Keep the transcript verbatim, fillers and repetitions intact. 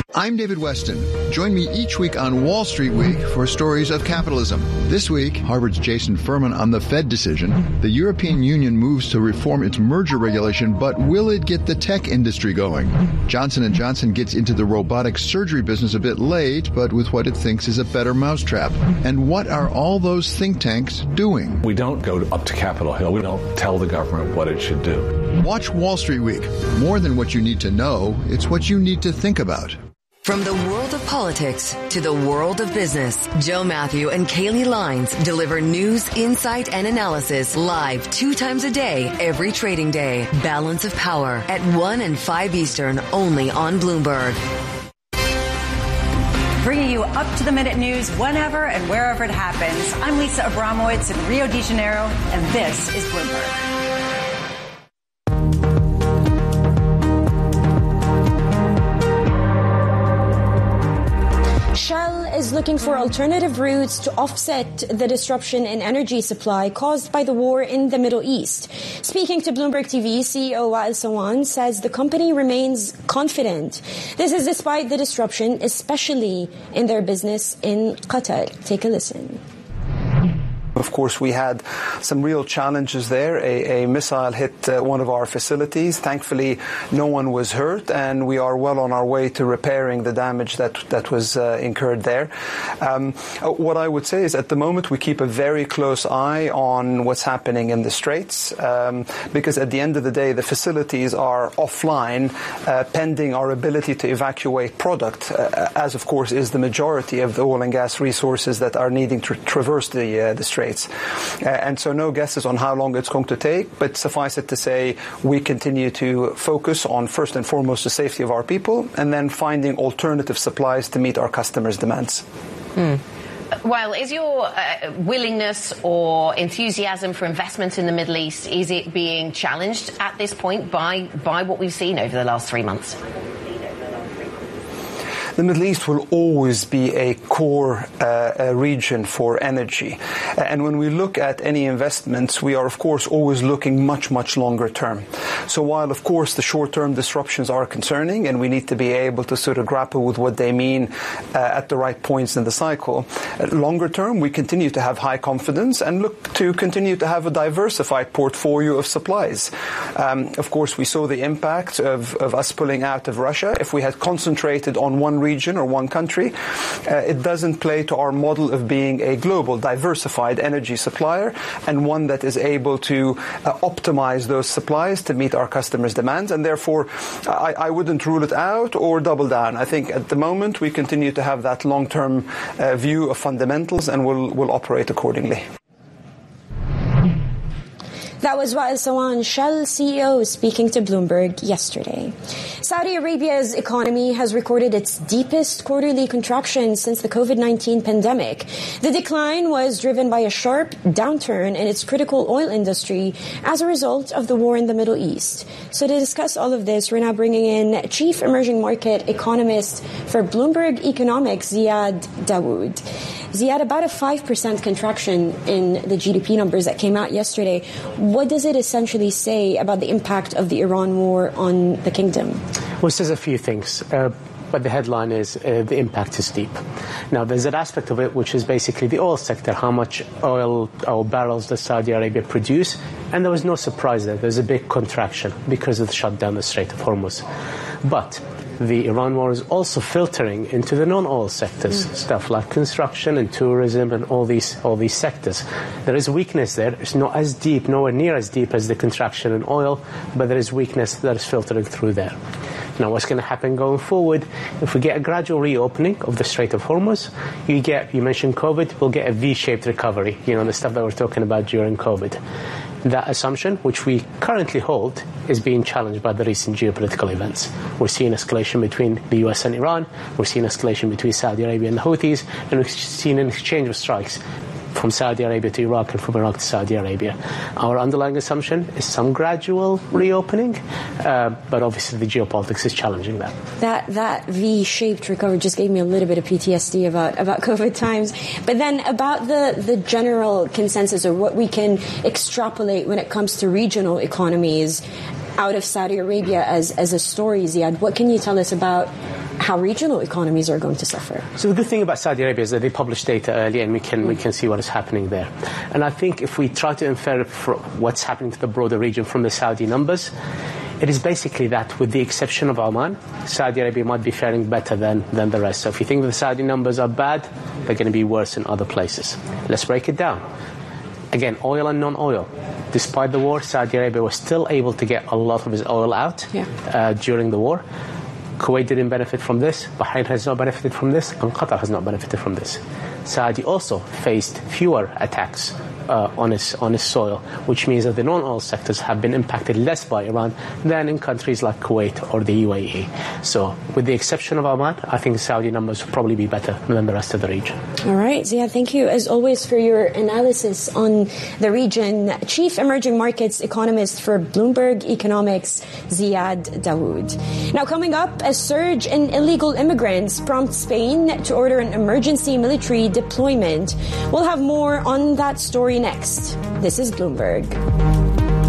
I'm David Weston. Join me each week on Wall Street Week for stories of capitalism. This week, Harvard's Jason Furman on the Fed decision. The European Union moves to reform its merger regulation, but will it get the tech industry going? Johnson and Johnson gets into the robotic surgery business a bit late, but with what it thinks is a better mousetrap. And what are all those think tanks doing? We don't go up to Capitol Hill. We don't tell the government what it should do. Watch Wall Street Week. More than what you need to know, it's what you need to think about. From the world of politics to the world of business, Joe Matthew and Kaylee Lines deliver news, insight, and analysis live two times a day, every trading day. Balance of Power at one and five Eastern, only on Bloomberg. Bringing you up-to-the-minute news whenever and wherever it happens. I'm Lisa Abramowitz in Rio de Janeiro, and this is Bloomberg. Shell is looking for alternative routes to offset the disruption in energy supply caused by the war in the Middle East. Speaking to Bloomberg T V, C E O Wael Sawan says the company remains confident. This is despite the disruption, especially in their business in Qatar. Take a listen. Of course, we had some real challenges there. A, a missile hit uh, one of our facilities. Thankfully, no one was hurt, and we are well on our way to repairing the damage that that was uh, incurred there. Um, what I would say is, at the moment, we keep a very close eye on what's happening in the Straits, um, because at the end of the day, the facilities are offline, uh, pending our ability to evacuate product, uh, as, of course, is the majority of the oil and gas resources that are needing to traverse the uh, the Straits. Uh, and so no guesses on how long it's going to take, but suffice it to say we continue to focus on, first and foremost, the safety of our people, and then finding alternative supplies to meet our customers' demands. Hmm. Well, is your uh, willingness or enthusiasm for investment in the Middle East, is it being challenged at this point by, by what we've seen over the last three months? The Middle East will always be a core uh, a region for energy. And when we look at any investments, we are, of course, always looking much, much longer term. So while, of course, the short-term disruptions are concerning and we need to be able to sort of grapple with what they mean uh, at the right points in the cycle, uh, longer term, we continue to have high confidence and look to continue to have a diversified portfolio of supplies. Um, of course, we saw the impact of, of us pulling out of Russia. If we had concentrated on one region or one country, uh, it doesn't play to our model of being a global, diversified energy supplier and one that is able to uh, optimize those supplies to meet our customers' demands. And therefore, I, I wouldn't rule it out or double down. I think at the moment we continue to have that long-term uh, view of fundamentals, and we'll, we'll operate accordingly. That was Wael Sawan, Shell C E O, speaking to Bloomberg yesterday. Saudi Arabia's economy has recorded its deepest quarterly contraction since the COVID nineteen pandemic. The decline was driven by a sharp downturn in its critical oil industry as a result of the war in the Middle East. So to discuss all of this, we're now bringing in Chief Emerging Market Economist for Bloomberg Economics, Ziad Dawood. Ziad, about a five percent contraction in the G D P numbers that came out yesterday. What does it essentially say about the impact of the Iran war on the kingdom? Well, it says a few things. Uh, But the headline is uh, the impact is deep. Now, there's an aspect of it which is basically the oil sector, how much oil or barrels does Saudi Arabia produce, and there was no surprise there. There's a big contraction because of the shutdown of the Strait of Hormuz. But the Iran war is also filtering into the non-oil sectors, mm. stuff like construction and tourism and all these all these sectors. There is weakness there. It's not as deep, nowhere near as deep as the contraction in oil, but there is weakness that is filtering through there. Now, what's going to happen going forward? If we get a gradual reopening of the Strait of Hormuz, you get, you mentioned COVID, we'll get a V-shaped recovery, you know, the stuff that we're talking about during COVID. That assumption, which we currently hold, is being challenged by the recent geopolitical events. We're seeing escalation between the U S and Iran, we're seeing escalation between Saudi Arabia and the Houthis, and we've seen an exchange of strikes from Saudi Arabia to Iraq and from Iraq to Saudi Arabia. Our underlying assumption is some gradual reopening, uh, but obviously the geopolitics is challenging that. That that V-shaped recovery just gave me a little bit of P T S D about, about COVID times. But then about the, the general consensus or what we can extrapolate when it comes to regional economies, out of Saudi Arabia as, as a story, Ziad. What can you tell us about how regional economies are going to suffer? So the good thing about Saudi Arabia is that they publish data early, and we can we can see what is happening there. And I think if we try to infer what's happening to the broader region from the Saudi numbers, it is basically that, with the exception of Oman, Saudi Arabia might be faring better than, than the rest. So if you think the Saudi numbers are bad, they're going to be worse in other places. Let's break it down. Again, oil and non-oil. Despite the war, Saudi Arabia was still able to get a lot of its oil out yeah. uh, during the war. Kuwait didn't benefit from this, Bahrain has not benefited from this, and Qatar has not benefited from this. Saudi also faced fewer attacks uh, on its on its soil, which means that the non-oil sectors have been impacted less by Iran than in countries like Kuwait or the U A E. So, with the exception of Oman, I think Saudi numbers will probably be better than the rest of the region. All right, Ziad, thank you as always for your analysis on the region. Chief Emerging Markets Economist for Bloomberg Economics, Ziad Dawood. Now, coming up, a surge in illegal immigrants prompts Spain to order an emergency military deployment. We'll have more on that story next. This is Bloomberg.